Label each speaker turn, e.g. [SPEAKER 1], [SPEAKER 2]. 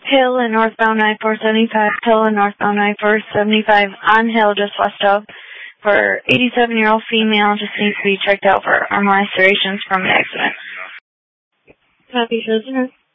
[SPEAKER 1] Hill and northbound I-475, Hill and northbound I-475, on Hill, just west of, for 87-year-old female, just needs to be checked out for armor lacerations from the accident. Copy, President.